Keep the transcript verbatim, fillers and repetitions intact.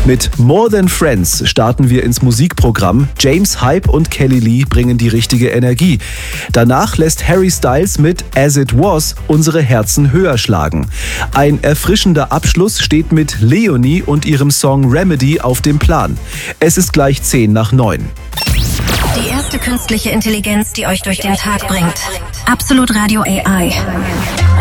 Mit More Than Friends starten wir ins Musikprogramm. James Hype und Kelly Lee bringen die richtige Energie. Danach lässt Harry Styles mit As It Was unsere Herzen höher schlagen. Ein erfrischender Abschluss steht mit Leonie und ihrem Song Remedy auf dem Plan. Es ist gleich zehn nach neun. Die erste künstliche Intelligenz, die euch durch den Tag bringt. Absolut Radio A I.